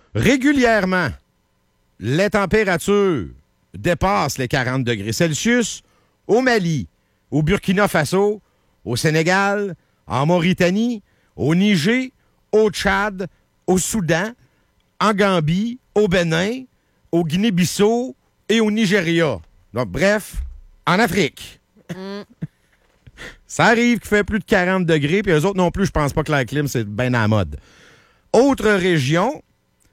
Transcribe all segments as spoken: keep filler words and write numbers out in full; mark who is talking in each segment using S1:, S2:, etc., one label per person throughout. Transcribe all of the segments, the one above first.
S1: régulièrement, les températures dépassent les quarante degrés Celsius au Mali, au Burkina Faso, au Sénégal, en Mauritanie, au Niger, au Tchad, au Soudan, en Gambie, au Bénin, au Guinée-Bissau et au Nigeria. Donc, bref, en Afrique. Mm. Ça arrive qu'il fait plus de quarante degrés, puis eux autres non plus, je pense pas que la clim, c'est bien à la mode. Autre région,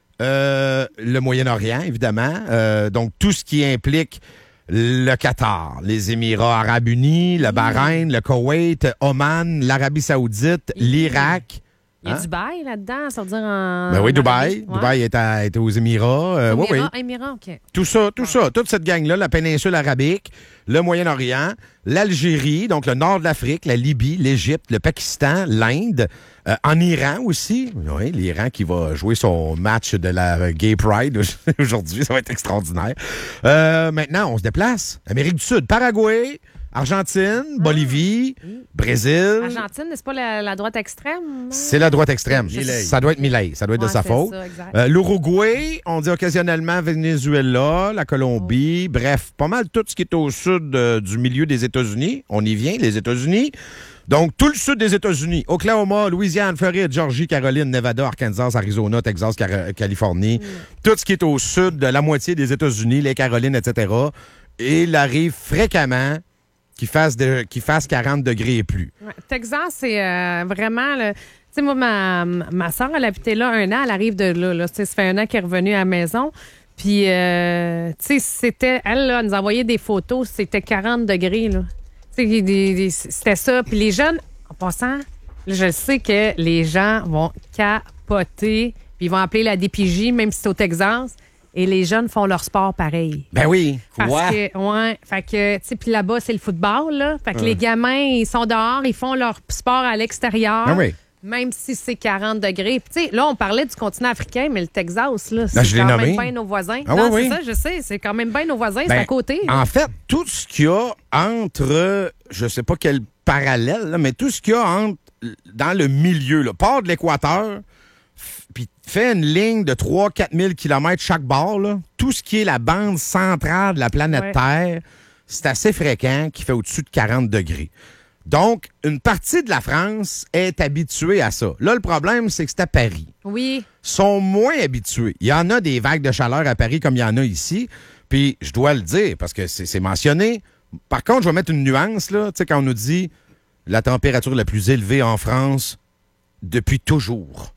S1: euh, le Moyen-Orient, évidemment. Euh, donc, tout ce qui implique le Qatar, les Émirats arabes unis, le Bahreïn, le Koweït, Oman, l'Arabie saoudite, l'Irak.
S2: Il y a
S1: hein?
S2: Dubaï là-dedans, ça veut dire en...
S1: Ben oui,
S2: en
S1: Dubaï.
S2: ouais.
S1: Dubaï est, à, est aux Émirats. Euh,
S2: Émirats,
S1: oui, oui.
S2: Émirats, OK.
S1: Tout ça, tout ça, toute cette gang-là, la péninsule arabique, le Moyen-Orient, l'Algérie, donc le nord de l'Afrique, la Libye, l'Égypte, le Pakistan, l'Inde, euh, en Iran aussi. Oui, l'Iran qui va jouer son match de la Gay Pride aujourd'hui, ça va être extraordinaire. Euh, maintenant, on se déplace. Amérique du Sud, Paraguay, Argentine, ah. Bolivie, Brésil.
S2: Argentine, n'est-ce pas la, la droite extrême?
S1: C'est la droite extrême.
S3: Milei.
S1: Ça doit être Milei. Ça doit être
S2: ouais,
S1: de sa faute.
S2: Ça,
S1: euh, L'Uruguay, on dit occasionnellement Venezuela, la Colombie. Oh. Bref, pas mal tout ce qui est au sud euh, du milieu des États-Unis. On y vient, les États-Unis. Donc, tout le sud des États-Unis. Oklahoma, Louisiane, Floride, Georgie, Caroline, Nevada, Arkansas, Arizona, Texas, Car- Californie. Mm. Tout ce qui est au sud de la moitié des États-Unis, les Carolines, et cetera. Et il arrive fréquemment qu'il fasse, de, qu'il fasse quarante degrés et plus.
S2: Ouais, Texas, c'est euh, vraiment... Tu sais, moi, ma, ma soeur, elle habitait là un an, elle arrive de là. là. Ça fait un an qu'elle est revenue à la maison. Puis, euh, tu sais, c'était... Elle, là, elle nous envoyait des photos, c'était quarante degrés, là. Tu sais, des, des, c'était ça. Puis les jeunes, en passant, là, je sais que les gens vont capoter, puis ils vont appeler la D P J, même si c'est au Texas. Et les jeunes font leur sport pareil.
S1: Ben oui.
S2: Parce
S1: Quoi?
S2: que, ouais, fait que, tu sais, puis là-bas, c'est le football, là. Fait que ouais. les gamins, ils sont dehors, ils font leur sport à l'extérieur.
S1: Ben oui.
S2: Même si c'est quarante degrés. Puis, tu sais, là, on parlait du continent africain, mais le Texas, là, c'est
S1: ben, je
S2: quand
S1: nommé.
S2: même bien nos voisins.
S1: Ah,
S2: non,
S1: oui,
S2: c'est
S1: oui.
S2: ça, je sais. C'est quand même bien nos voisins,
S1: ben,
S2: c'est à côté.
S1: En fait, tout ce qu'il y a entre, je sais pas quel parallèle, là, mais tout ce qu'il y a entre, dans le milieu, là, part de l'équateur, puis fait une ligne de trois à quatre mille kilomètres chaque bord, là, tout ce qui est la bande centrale de la planète ouais. Terre, c'est assez fréquent qu'il fait au-dessus de quarante degrés. Donc, une partie de la France est habituée à ça. Là, le problème, c'est que c'est à Paris.
S2: Oui.
S1: Ils sont moins habitués. Il y en a des vagues de chaleur à Paris comme il y en a ici. Puis, je dois le dire, parce que c'est, c'est mentionné. Par contre, je vais mettre une nuance, là. Tu sais, quand on nous dit la température la plus élevée en France depuis toujours.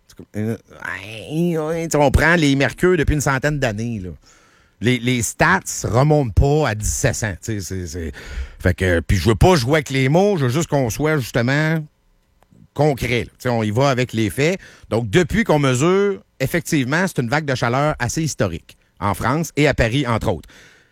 S1: On prend les mercures depuis une centaine d'années, là. Les, les stats remontent pas à dix-sept cents. C'est, c'est... Fait que, puis je veux pas jouer avec les mots, je veux juste qu'on soit justement concret. Là. On y va avec les faits. Donc, depuis qu'on mesure, effectivement, c'est une vague de chaleur assez historique en France et à Paris, entre autres.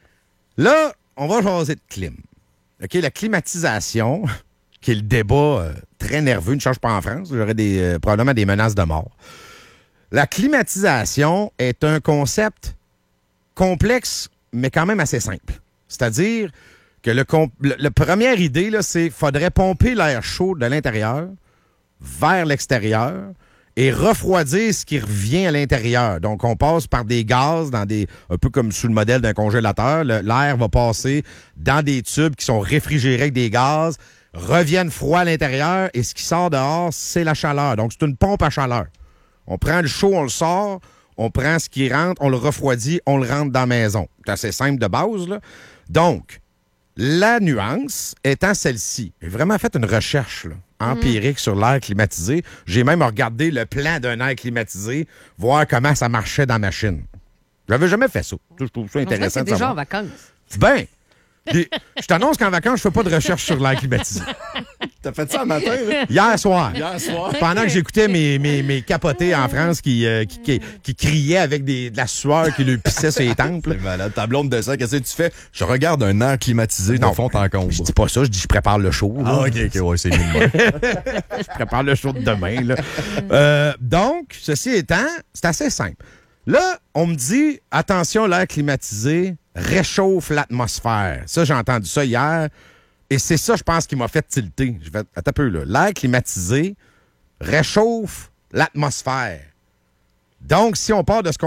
S1: Là, on va jaser de clim. OK, la climatisation, qui est le débat euh, très nerveux, ne change pas en France. J'aurais des, euh, probablement des menaces de mort. La climatisation est un concept complexe, mais quand même assez simple. C'est-à-dire que le, comp- le, le première idée, là, c'est qu'il faudrait pomper l'air chaud de l'intérieur vers l'extérieur et refroidir ce qui revient à l'intérieur. Donc, on passe par des gaz, dans des un peu comme sous le modèle d'un congélateur. Le, l'air va passer dans des tubes qui sont réfrigérés avec des gaz, reviennent froid à l'intérieur et ce qui sort dehors, c'est la chaleur. Donc, c'est une pompe à chaleur. On prend le chaud, on le sort. On prend ce qui rentre, on le refroidit, on le rentre dans la maison. C'est assez simple de base, là. Donc, la nuance étant celle-ci. J'ai vraiment fait une recherche là, empirique mmh. sur l'air climatisé. J'ai même regardé le plan d'un air climatisé, voir comment ça marchait dans ma machine. J'avais jamais fait ça. Je trouve ça intéressant.
S2: C'est
S1: de
S2: déjà
S1: savoir.
S2: en vacances.
S1: Ben, des, je t'annonce qu'en vacances, je fais pas de recherche sur l'air climatisé.
S3: T'as fait ça le matin, là?
S1: Hier soir.
S3: Hier soir.
S1: Pendant que j'écoutais mes, mes, mes capotés en France qui, euh, qui, qui, qui criaient avec des, de la sueur qui lui pissait sur les tempes.
S3: C'est malade. Ta blonde descend, qu'est-ce que tu fais? Je regarde un air climatisé de fond en comble.
S1: Je dis pas ça, je dis je prépare le show. Là.
S3: Ah, OK, OK, ouais, c'est mignon.
S1: Je prépare le show de demain, là. euh, donc, ceci étant, c'est assez simple. Là, on me dit, attention, l'air climatisé réchauffe l'atmosphère. Ça, j'ai entendu ça hier. Et c'est ça, je pense, qui m'a fait tilter. Je vais, attends un peu, là. L'air climatisé réchauffe l'atmosphère. Donc, si on part de ce qu'on